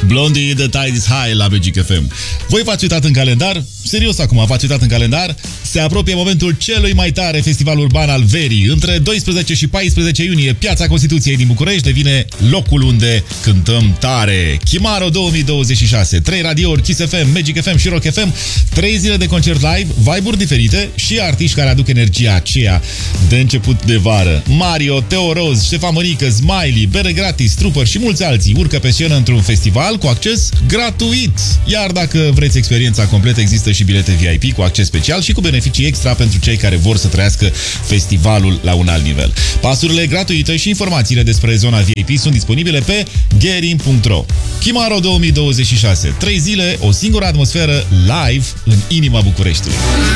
Blondie, The Tide is High la Magic FM. Voi v-ați uitat în calendar? Serios acum, v-ați uitat în calendar? Se apropie momentul celui mai tare festival urban al verii. Între 12 și 14 iunie, Piața Constituției din București devine locul unde cântăm tare. Chimaro 2026, 3 radiouri, Kiss FM, Magic FM și Rock FM, 3 zile de concert live, vibe-uri diferite și artiști care aduc energia aceea de început de vară. Mario, Teo Roz, Ștefan Mănică, Smiley, bere gratis, Trooper și mulți alții urcă pe scenă într-un festival cu acces gratuit. Iar dacă vreți experiența completă, există și bilete VIP cu acces special și cu beneficii extra pentru cei care vor să trăiască festivalul la un alt nivel. Pasurile gratuite și informațiile despre zona VIP sunt disponibile pe gerin.ro. Chimaro 2026, 3 zile, o singură atmosferă live în inima Bucureștiului.